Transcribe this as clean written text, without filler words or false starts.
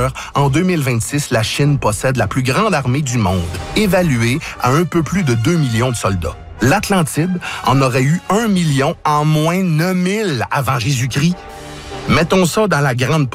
D'ailleurs, en 2026, la Chine possède la plus grande armée du monde, évaluée à un peu plus de 2 millions de soldats. L'Atlantide en aurait eu 1 million en moins 9000 avant Jésus-Christ. Mettons ça dans la grande